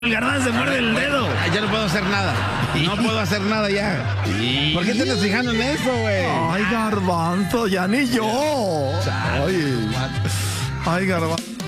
El Garbanzo se muerde el dedo. Ya no puedo hacer nada. No puedo hacer nada ya. ¿Por qué te estás fijando en eso, güey? Ay, Garbanzo, ya ni yo. Ay, Garbanzo.